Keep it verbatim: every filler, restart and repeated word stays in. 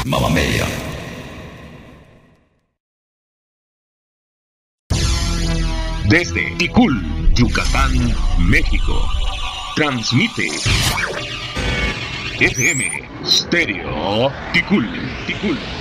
Mamma Mia. Desde Ticul, Yucatán, México, transmite F M Stereo Ticul, Ticul.